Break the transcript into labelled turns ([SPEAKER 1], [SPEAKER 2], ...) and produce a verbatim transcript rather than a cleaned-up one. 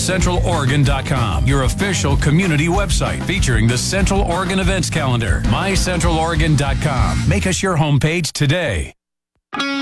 [SPEAKER 1] Central Oregon dot com, your official community website featuring the Central Oregon events calendar. My Central Oregon dot com. Make us your homepage today.